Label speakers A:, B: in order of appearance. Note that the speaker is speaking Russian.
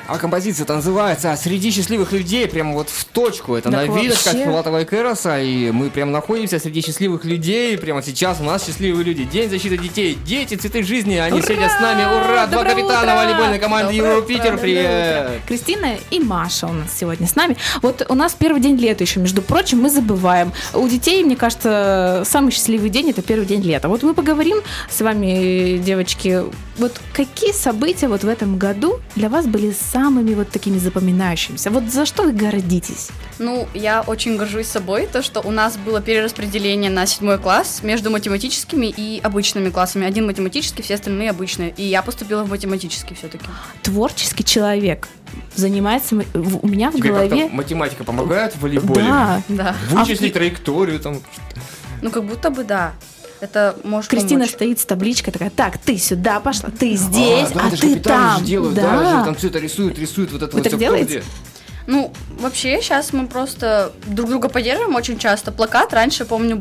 A: А композиция-то называется «Среди счастливых людей», прямо вот в точку. Это
B: Так
A: новиночка
B: вообще.
A: Филатова и Кэроса, и мы прям находимся среди счастливых людей. Прямо сейчас у нас счастливые люди. День защиты детей. Дети, цветы жизни, они сегодня с нами. Ура! Два
B: Доброе
A: капитана
B: утро!
A: волейбольной команды
B: Доброе
A: Европитер.
B: утро,
A: Привет!
B: Кристина и Маша у нас сегодня с нами. Вот у нас первый день лета еще, между прочим, мы забываем. У детей, мне кажется, самый счастливый день – это первый день лета. Вот мы поговорим с вами, девочки, вот какие события вот в этом году для вас были самыми вот такими запоминающимися? Вот за что вы гордитесь?
C: Ну, я очень горжусь собой, то, что у нас было перераспределение на 7 класс между математическими и обычными классами. Один математический, все остальные обычные. И я поступила в математический все-таки.
B: Творческий человек занимается у меня в
A: Тебе
B: голове.
A: как-то математика помогает в волейболе?
B: Да.
C: Да.
A: Вычислить траекторию там.
C: Ну, как будто бы да. Это может
B: Кристина
C: помочь.
B: стоит с табличкой такая: так, ты сюда пошла, ты здесь,
A: да,
B: а
A: это же
B: ты
A: капитаны
B: там.
A: же делают, да, же там все это рисуют вот это
B: Вы
A: вот
B: так
A: всё.
B: делаете?
C: Ну, вообще, сейчас мы просто друг друга поддерживаем очень часто. Плакат раньше, помню,